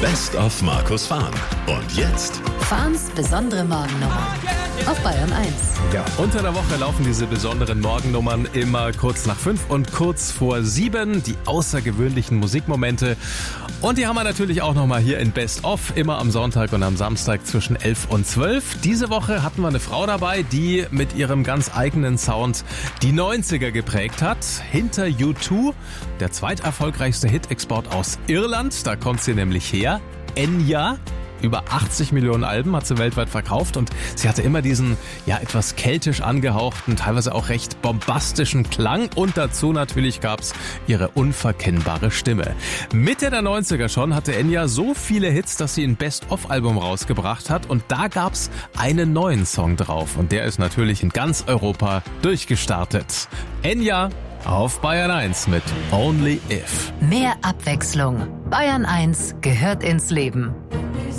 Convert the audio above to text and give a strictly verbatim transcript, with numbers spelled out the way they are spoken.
Best of Markus Fahn. Und jetzt Fahns besondere Morgennummer auf Bayern eins. Ja, unter der Woche laufen diese besonderen Morgennummern immer kurz nach fünf und kurz vor sieben. Die außergewöhnlichen Musikmomente. Und die haben wir natürlich auch nochmal hier in Best of, immer am Sonntag und am Samstag zwischen elf und zwölf. Diese Woche hatten wir eine Frau dabei, die mit ihrem ganz eigenen Sound die neunziger geprägt hat. Hinter U zwei, der zweiterfolgreichste Hit-Export aus Irland, da kommt sie nämlich her. Enya. Über achtzig Millionen Alben hat sie weltweit verkauft und sie hatte immer diesen, ja, etwas keltisch angehauchten, teilweise auch recht bombastischen Klang und dazu natürlich gab's ihre unverkennbare Stimme. Mitte der neunziger schon hatte Enya so viele Hits, dass sie ein Best-of-Album rausgebracht hat und da gab's einen neuen Song drauf und der ist natürlich in ganz Europa durchgestartet. Enya auf Bayern eins mit Only If. Mehr Abwechslung. Bayern eins gehört ins Leben.